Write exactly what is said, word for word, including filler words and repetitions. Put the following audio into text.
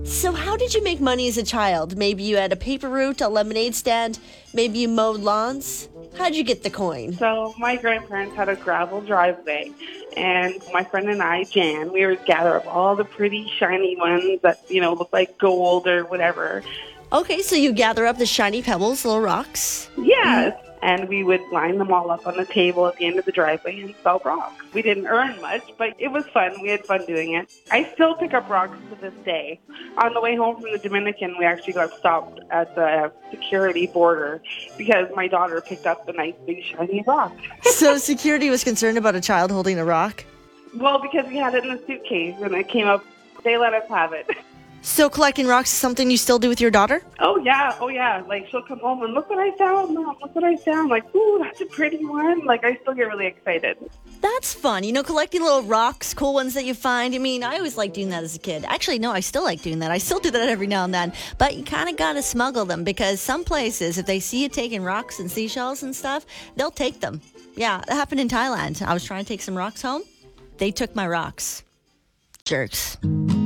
So how did you make money as a child? Maybe you had a paper route, a lemonade stand, maybe you mowed lawns? How'd you get the coin? So my grandparents had a gravel driveway, and my friend and I, Jan, we would gather up all the pretty shiny ones that, you know, look like gold or whatever. Okay, so you gather up the shiny pebbles, little rocks. Yes. And we would line them all up on the table at the end of the driveway and sell rocks. We didn't earn much, but it was fun. We had fun doing it. I still pick up rocks to this day. On the way home from the Dominican, we actually got stopped at the security border because my daughter picked up a nice big shiny rock. So security was concerned about a child holding a rock? Well, because we had it in a suitcase and it came up, they let us have it. So collecting rocks is something you still do with your daughter? Oh, yeah. Oh, yeah. Like, she'll come home and look what I found, Mom. Look what I found. Like, ooh, that's a pretty one. Like, I still get really excited. That's fun. You know, collecting little rocks, cool ones that you find. I mean, I always liked doing that as a kid. Actually, no, I still like doing that. I still do that every now and then. But you kind of got to smuggle them because some places, if they see you taking rocks and seashells and stuff, they'll take them. Yeah, that happened in Thailand. I was trying to take some rocks home. They took my rocks. Jerks.